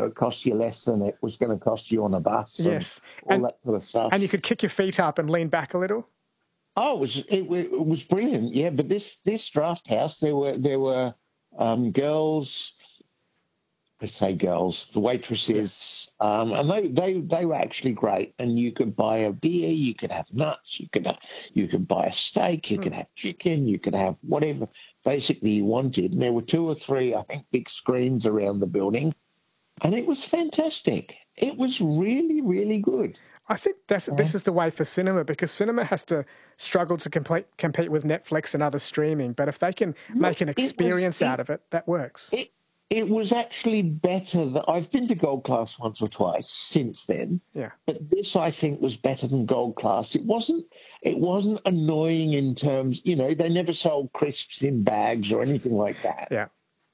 it cost you less than it was going to cost you on a bus. Yes. And all that sort of stuff. And you could kick your feet up and lean back a little. Oh, it was brilliant. Yeah, but this draft house, there were girls. I say girls, the waitresses, and they were actually great. And you could buy a beer, you could have nuts, you could buy a steak, you could have chicken, you could have whatever basically you wanted. And there were 2 or 3, I think, big screens around the building, and it was fantastic. It was really, really good. I think this is the way for cinema, because cinema has to struggle to compete with Netflix and other streaming. But if they can make an experience out of it, that works. It was actually better. I've been to Gold Class once or twice since then. Yeah. But this, I think, was better than Gold Class. It wasn't annoying in terms, they never sold crisps in bags or anything like that. Yeah.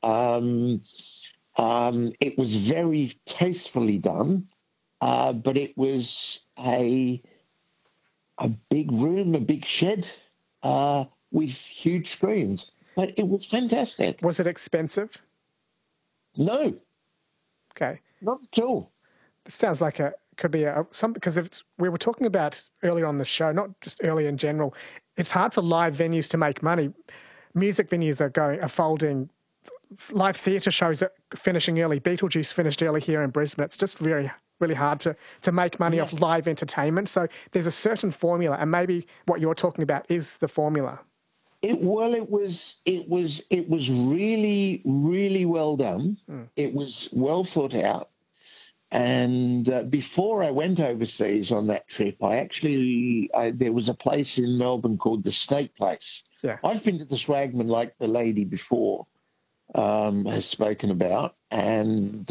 It was very tastefully done, but it was a big room, a big shed with huge screens. But it was fantastic. Was it expensive? No. Okay. Not at all. This sounds like could be something, because we were talking about earlier on the show, not just earlier in general. It's hard for live venues to make money. Music venues are folding. Live theatre shows are finishing early. Beetlejuice finished early here in Brisbane. It's just really hard to make money off live entertainment. So there's a certain formula, and maybe what you're talking about is the formula. It was really, really well done. It was well thought out. And before I went overseas on that trip, there was a place in Melbourne called the Steak Place. Yeah. I've been to the Swagman, like the lady before has spoken about. And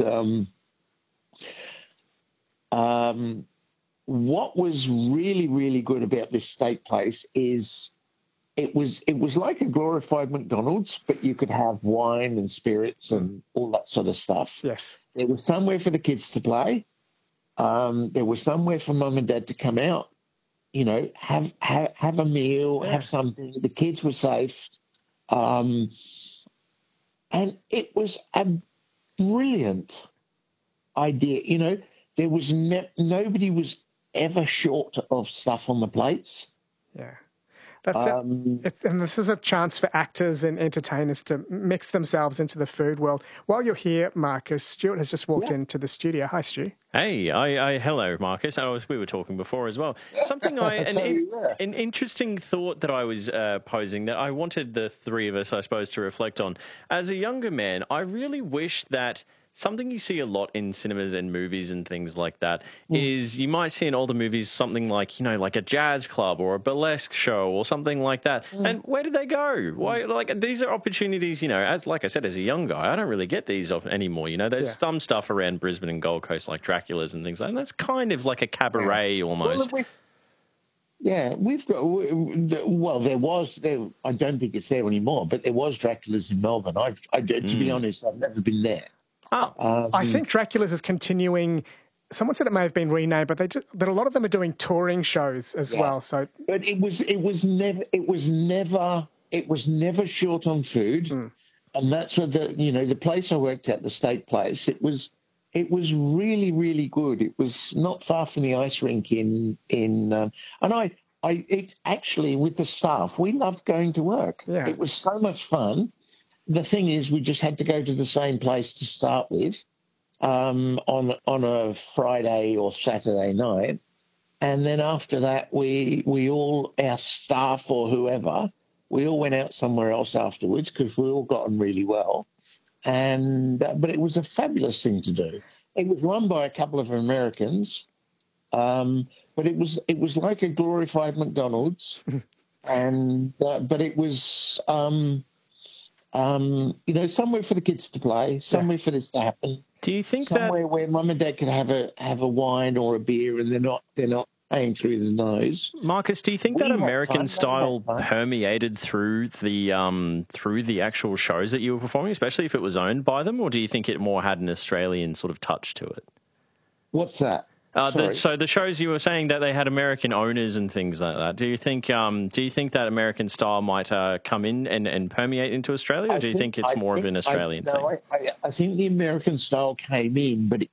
what was really, really good about this steak place is it was like a glorified McDonald's, but you could have wine and spirits and all that sort of stuff. Yes. There was somewhere for the kids to play. There was somewhere for mum and dad to come out, have a meal, have something. The kids were safe. And it was a brilliant idea. There was nobody was ever short of stuff on the plates. Yeah. That's and this is a chance for actors and entertainers to mix themselves into the food world. While you're here, Marcus, Stuart has just walked into the studio. Hi, Stu. Hey, hello, Marcus. We were talking before as well. Something an interesting thought that I was posing that I wanted the three of us, I suppose, to reflect on. As a younger man, I really wish that something you see a lot in cinemas and movies and things like that is you might see in older movies something like, like a jazz club or a burlesque show or something like that. And where do they go? Why? Like, these are opportunities, as like I said, as a young guy, I don't really get these anymore. There's some stuff around Brisbane and Gold Coast like Dracula's and things like that. And that's kind of like a cabaret almost. Well, we've got. I don't think it's there anymore, but there was Dracula's in Melbourne. To be honest, I've never been there. I think Dracula's is continuing. Someone said it may have been renamed, but that a lot of them are doing touring shows as well. So, but it was never short on food, and that's what the place I worked at, the Steak Place. It was really, really good. It was not far from the ice rink and it actually, with the staff, we loved going to work. Yeah. It was so much fun. The thing is, we just had to go to the same place to start with on a Friday or Saturday night. And then after that, we all, our staff or whoever, we all went out somewhere else afterwards because we all got on really well. But it was a fabulous thing to do. It was run by a couple of Americans, but it was like a glorified McDonald's. But it was... somewhere for the kids to play, somewhere for this to happen. Do you think somewhere where mum and dad could have a wine or a beer, and they're not paying through the nose? Marcus, do you think that American style permeated through the actual shows that you were performing, especially if it was owned by them, or do you think it more had an Australian sort of touch to it? What's that? So the shows, you were saying that they had American owners and things like that. Do you think that American style might come in and permeate into Australia, or do you think it's more of an Australian thing? I think the American style came in, but